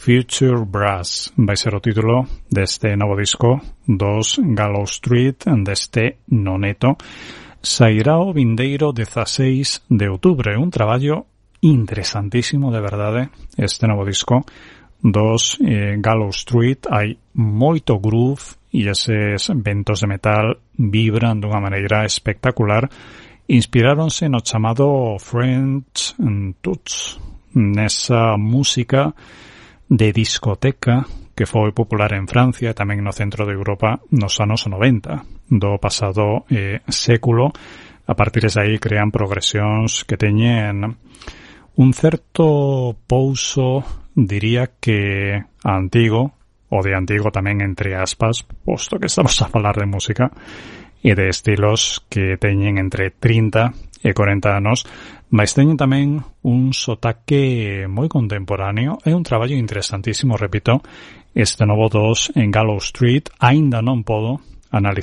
Future Brass vai ser o título deste novo disco dos Gallows Street deste noneto. Sairá o vindeiro 16 de outubro, un traballo interesantísimo de verdade este novo disco dos Gallows Street. Hai moito groove e eses ventos de metal vibran dunha maneira espectacular. Inspiráronse no chamado French Touch, nesa música de discoteca que foi popular en Francia e tamén no centro de Europa nos anos 90 do pasado século. A partir de aí crean progresións que teñen un certo pouso, diría que antigo, o de antigo tamén entre aspas, posto que estamos a falar de música, e de estilos que teñen entre 30 e 40 anos, mas teñen tamén un sotaque moi contemporáneo. É un traballo interesantísimo, repito, este novo dos en Gallows Street. Aínda non podo analizar